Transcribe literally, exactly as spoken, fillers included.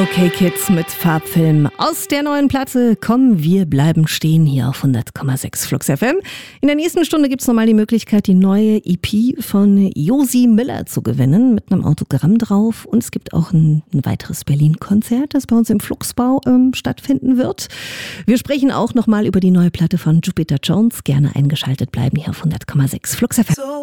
Okay Kids mit Farbfilm. Aus der neuen Platte Komm, wir bleiben stehen hier auf hundert Komma sechs Flux F M. In der nächsten Stunde gibt es nochmal die Möglichkeit, die neue E P von Josi Miller zu gewinnen mit einem Autogramm drauf. Und es gibt auch ein, ein weiteres Berlin-Konzert, das bei uns im Fluxbau ähm, stattfinden wird. Wir sprechen auch nochmal über die neue Platte von Jupiter Jones. Gerne eingeschaltet bleiben hier auf hundert Komma sechs Flux F M.